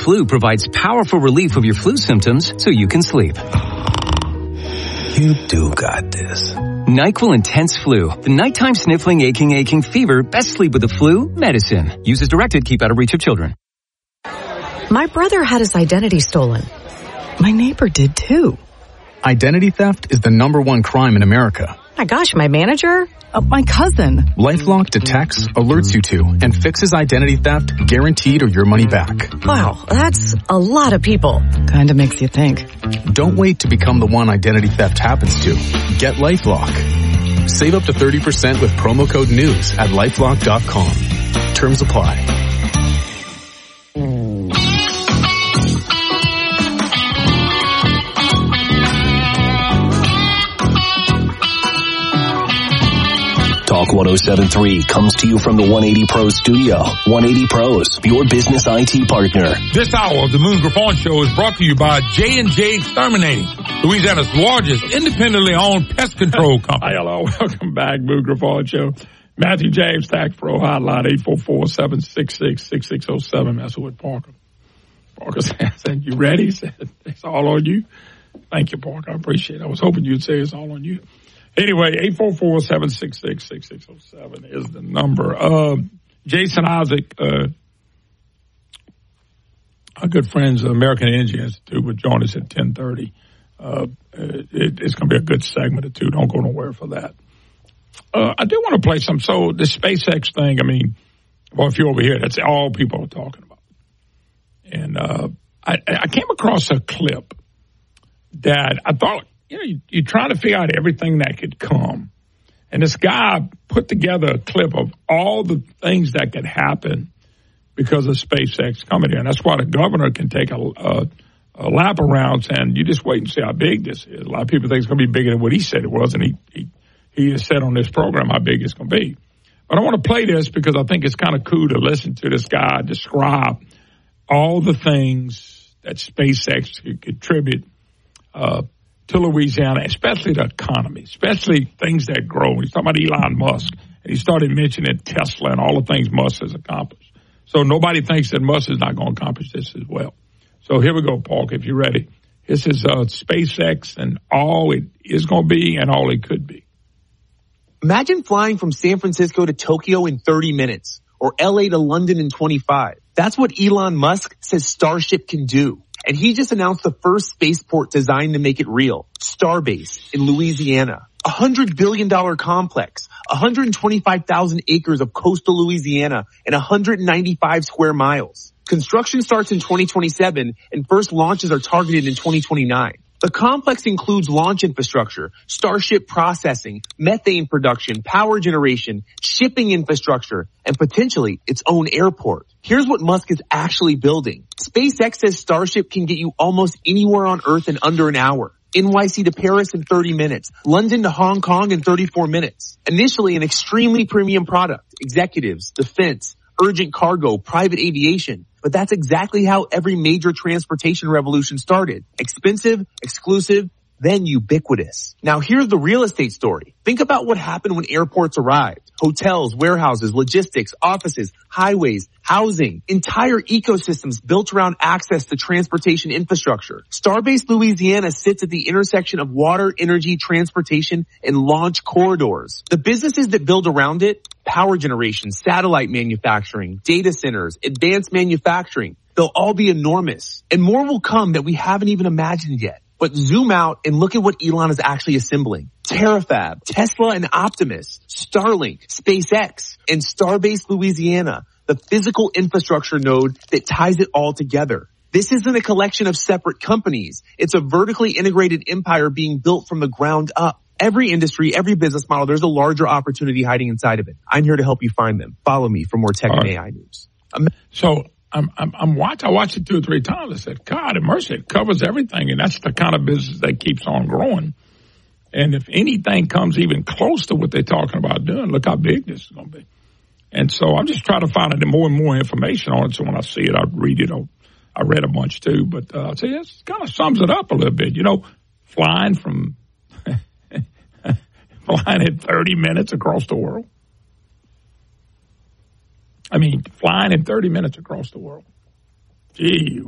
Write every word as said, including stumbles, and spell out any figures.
Flu provides powerful relief of your flu symptoms so you can sleep. You do got this. NyQuil Intense Flu. The nighttime sniffling, aching, aching fever. Best sleep with the flu medicine. Use as directed. Keep out of reach of children. My brother had his identity stolen. My neighbor did too. Identity theft is the number one crime in America. My gosh, my manager? Uh, my cousin. LifeLock detects, alerts you to, and fixes identity theft guaranteed or your money back. Wow, that's a lot of people. Kinda makes you think. Don't wait to become the one identity theft happens to. Get LifeLock. Save up to thirty percent with promo code NEWS at LifeLock dot com. Terms apply. Talk one oh seven point three comes to you from the one eighty Pros studio. one eighty Pros, your business I T partner. This hour of the Moon Griffon Show is brought to you by J and J Exterminating, Louisiana's largest independently owned pest control company. Hi, hello. Welcome back, Moon Griffon Show. Matthew James, Tax Pro Hotline, eight four four, seven six six, six six zero seven. Messing with Parker. Parker said, you ready? He said, it's all on you. Thank you, Parker. I appreciate it. I was hoping you'd say it's all on you. Anyway, eight four four, seven six six, six six zero seven is the number. Uh, Jason Isaac, uh, our good friends at American Energy Institute, will join us at ten thirty. Uh, it, it's going to be a good segment or two. Don't go nowhere for that. Uh, I do want to play some. So the SpaceX thing, I mean, well, if you're over here, that's all people are talking about. And uh, I, I came across a clip that I thought, you know, you, you try to figure out everything that could come. And this guy put together a clip of all the things that could happen because of SpaceX coming here. And that's why the governor can take a, a, a lap around saying, you just wait and see how big this is. A lot of people think it's going to be bigger than what he said it was. And he, he, he has said on this program how big it's going to be. But I want to play this because I think it's kind of cool to listen to this guy describe all the things that SpaceX could contribute uh to Louisiana, especially the economy, especially things that grow. He's talking about Elon Musk, and he started mentioning Tesla and all the things Musk has accomplished. So nobody thinks that Musk is not going to accomplish this as well. So here we go, Paul, if you're ready. This is uh, SpaceX and all it is going to be and all it could be. Imagine flying from San Francisco to Tokyo in thirty minutes or L A to London in twenty-five. That's what Elon Musk says Starship can do. And he just announced the first spaceport designed to make it real, Starbase in Louisiana. A one hundred billion dollars complex, one hundred twenty-five thousand acres of coastal Louisiana, and one hundred ninety-five square miles. Construction starts in twenty twenty-seven, and first launches are targeted in twenty twenty-nine. The complex includes launch infrastructure, Starship processing, methane production, power generation, shipping infrastructure, and potentially its own airport. Here's what Musk is actually building. SpaceX says Starship can get you almost anywhere on Earth in under an hour. N Y C to Paris in thirty minutes. London to Hong Kong in thirty-four minutes. Initially an extremely premium product. Executives, defense, urgent cargo, private aviation. But that's exactly how every major transportation revolution started. Expensive, exclusive, then ubiquitous. Now here's the real estate story. Think about what happened when airports arrived. Hotels, warehouses, logistics, offices, highways, housing, entire ecosystems built around access to transportation infrastructure. Starbase Louisiana sits at the intersection of water, energy, transportation, and launch corridors. The businesses that build around it, power generation, satellite manufacturing, data centers, advanced manufacturing, they'll all be enormous. And more will come that we haven't even imagined yet. But zoom out and look at what Elon is actually assembling. Terafab, Tesla and Optimus, Starlink, SpaceX, and Starbase Louisiana, the physical infrastructure node that ties it all together. This isn't a collection of separate companies. It's a vertically integrated empire being built from the ground up. Every industry, every business model, there's a larger opportunity hiding inside of it. I'm here to help you find them. Follow me for more tech and A I news. So I'm, I'm, I'm watch, I watched it two or three times. I said, God, immerse it covers everything. And that's the kind of business that keeps on growing. And if anything comes even close to what they're talking about doing, look how big this is going to be. And so I'm just trying to find out more and more information on it. So when I see it, I'll read it. I'll, I read a bunch too, but, uh, see, it kind of sums it up a little bit. You know, flying from, flying in thirty minutes across the world. I mean, flying in thirty minutes across the world. Gee